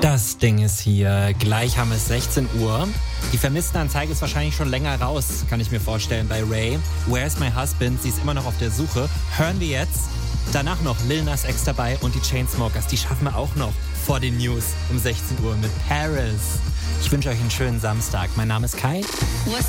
Das Ding ist hier. Gleich haben es 16 Uhr. Die Vermisstenanzeige ist wahrscheinlich schon länger raus, kann ich mir vorstellen, bei Ray. Where's My Husband? Sie ist immer noch auf der Suche. Hören wir jetzt. Danach noch Lil Nas X dabei und die Chainsmokers. Die schaffen wir auch noch vor den News um 16 Uhr mit Paris. Ich wünsche euch einen schönen Samstag. Mein Name ist Kai. What's